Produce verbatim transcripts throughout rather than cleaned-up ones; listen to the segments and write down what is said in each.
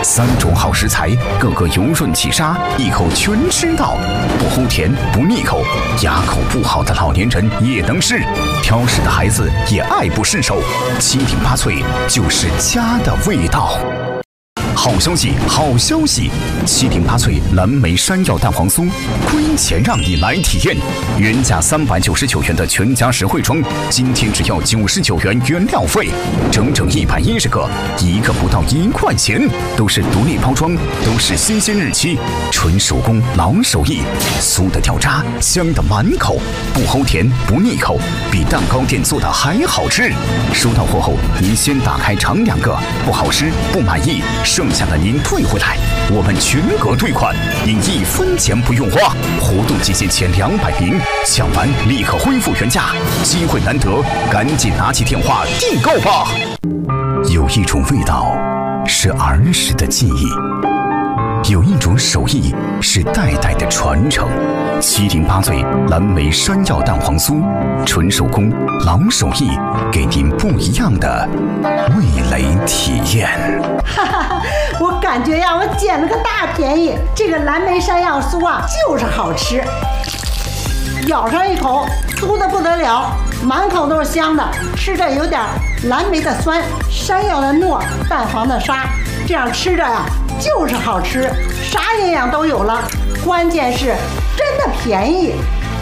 三种好食材，个个油润起沙，一口全吃到，不齁甜不腻口，牙口不好的老年人也能吃，挑食的孩子也爱不释手。七顶八脆就是家的味道。好消息，好消息！七顶八脆蓝莓山药蛋黄酥，亏钱让你来体验。原价三百九十九元的全家实惠装，今天只要九十九元原料费，整整一百一十个，一个不到一块钱，都是独立包装，都是新鲜日期，纯手工老手艺，酥的掉渣，香的满口，不齁甜不腻口，比蛋糕店做的还好吃。收到货后，您先打开尝两个，不好吃不满意，剩下的您退回来，我们全额退款，您一分钱不用花。活动期限前两百名，抢完立刻恢复原价，机会难得，赶紧拿起电话订购吧。有一种味道是儿时的记忆，有一种手艺是代代的传承。七顶八脆蓝莓山药蛋黄酥，纯手工老手艺，给您不一样的味蕾体验。 哈哈，我感觉呀，我捡了个大便宜。这个蓝莓山药酥啊，就是好吃，咬上一口，酥的不得了，满口都是香的，吃着有点蓝莓的酸，山药的糯，蛋黄的沙，这样吃着呀，就是好吃，啥营养都有了，关键是真的便宜。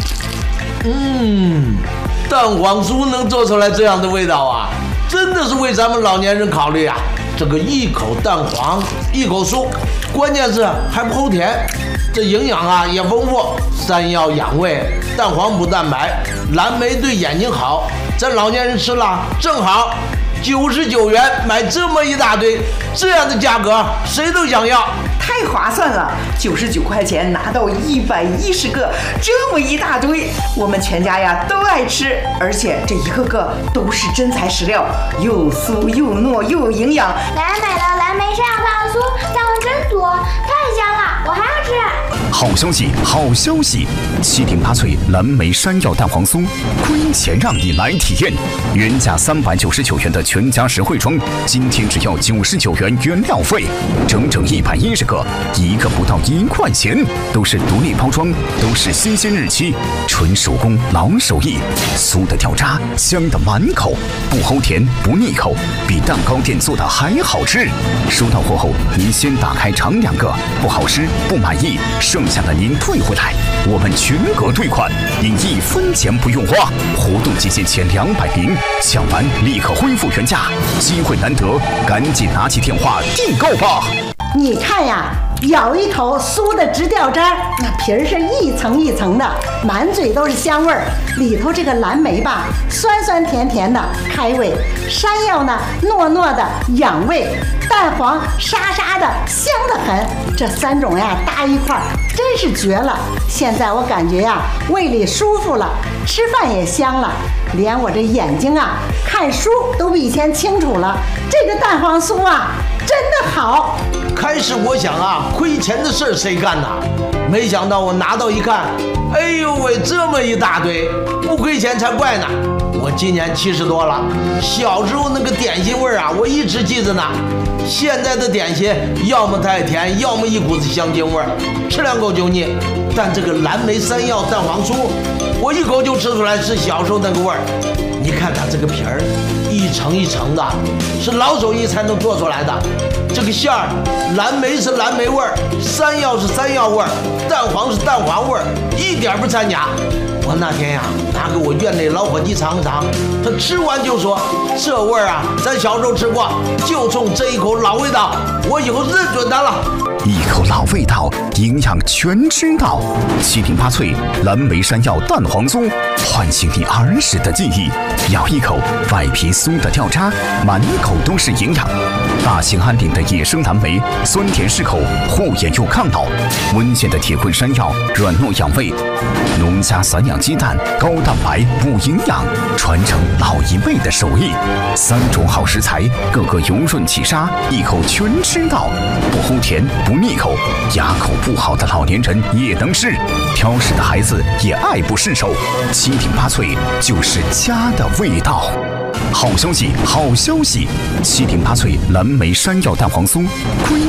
嗯，蛋黄酥能做出来这样的味道啊，真的是为咱们老年人考虑啊。这个一口蛋黄一口酥，关键是还不齁甜，这营养啊也丰富，山药养胃，蛋黄补蛋白，蓝莓对眼睛好，咱老年人吃了正好。九十九元买这么一大堆，这样的价格谁都想要， 太划算了！九十九块钱拿到一百一十个，这么一大堆，我们全家呀都爱吃，而且这一个个都是真材实料，又酥又糯又有营养。 来买了蓝莓山药蛋黄酥，蛋黄真多，太香了，我还要吃。 好消息，好消息！七顶八脆蓝莓山药蛋黄酥，亏钱让你来体验。原价三百九十九元的全家实惠装，今天只要九十九元原料费，整整一百一十个，一个不到一块钱，都是独立包装，都是新鲜日期，纯手工老手艺，酥的掉渣，香的满口，不齁甜不腻口，比蛋糕店做的还好吃。收到货后，您先打开尝两个，不好吃不满意，剩下的您退回来，我们全额退款，您一分钱不用花。活动期限前两百名，抢完立刻恢复原价，机会难得，赶紧拿起电话订购吧。 你看呀，咬一口酥的直掉渣，那皮儿是一层一层的，满嘴都是香味儿。里头这个蓝莓吧，酸酸甜甜的开胃；山药呢，糯糯的养胃；蛋黄沙沙的香得很。这三种呀搭一块儿，真是绝了。现在我感觉呀，胃里舒服了，吃饭也香了，连我这眼睛啊看书都比以前清楚了。这个蛋黄酥啊，真的好。 开始我想啊，亏钱的事儿谁干呐？没想到我拿到一看，哎呦喂，这么一大堆，不亏钱才怪呢！我今年七十多了，小时候那个点心味儿啊，我一直记着呢。现在的点心要么太甜，要么一股子香精味儿，吃两口就腻。但这个蓝莓山药蛋黄酥，我一口就吃出来是小时候那个味儿。你看它这个皮儿，一层一层的，是老手艺才能做出来的。这个馅儿，蓝莓是蓝莓味儿，山药是山药味儿，蛋黄是蛋黄味儿，一点不掺假。我那天呀，拿给我院内老伙计尝尝，他吃完就说：“这味儿啊，咱小时候吃过，就冲这一口老味道，我以后认准它了。” 一口老味道，营养全知道。七顶八脆蓝莓山药蛋黄酥，唤醒你儿时的记忆。咬一口，外皮酥的掉渣，满口都是营养。大兴安岭的野生蓝莓，酸甜适口，护眼又抗老。温县的铁棍山药，软糯养胃。农家散养鸡蛋，高蛋白补营养，传承老一辈的手艺。三种好食材，个个油润起沙，一口全吃到，不齁甜不腻口，牙口不好的老年人也能吃，挑食的孩子也爱不释手。七顶八脆就是家的味道。好消息，好消息！七顶八脆蓝莓山药蛋黄酥，亏